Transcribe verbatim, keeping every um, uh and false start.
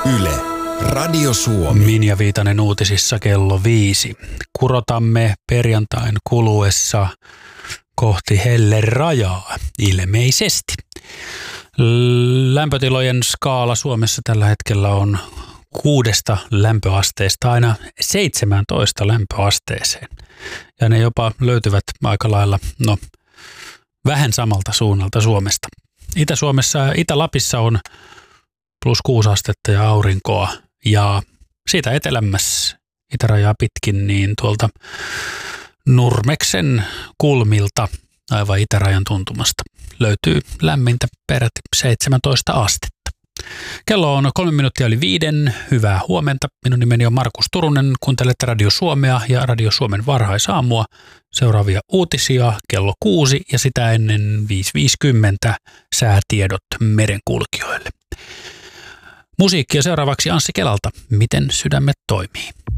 Yle, Radio Suomi. Minja Viitanen uutisissa kello viisi. Kurotamme perjantain kuluessa kohti hellerajaa ilmeisesti. Lämpötilojen skaala Suomessa tällä hetkellä on kuudesta lämpöasteesta aina seitsemäntoista lämpöasteeseen. Ja ne jopa löytyvät aika lailla, no, vähän samalta suunnalta Suomesta. Itä-Suomessa ja Itä-Lapissa on plus kuusi astetta ja aurinkoa. Ja siitä etelämmässä itärajaa pitkin, niin tuolta Nurmeksen kulmilta aivan itärajan tuntumasta löytyy lämmintä peräti seitsemäntoista astetta. Kello on kolme minuuttia yli viiden. Hyvää huomenta. Minun nimeni on Markus Turunen. Kuuntelette Radio Suomea ja Radio Suomen varhaisaamua. Seuraavia uutisia kello kuusi ja sitä ennen viisi viisikymmentä säätiedot merenkulkijoille. Musiikkia seuraavaksi Anssi Kelalta. Miten sydämet toimii?